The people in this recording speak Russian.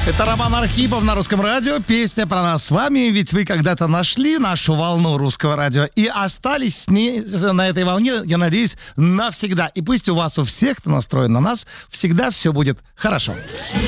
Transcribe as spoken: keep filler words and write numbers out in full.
Это Роман Архипов на Русском радио. Песня про нас с вами. Ведь вы когда-то нашли нашу волну Русского радио и остались с ней, на этой волне, я надеюсь, навсегда. И пусть у вас, у всех, кто настроен на нас, всегда все будет хорошо.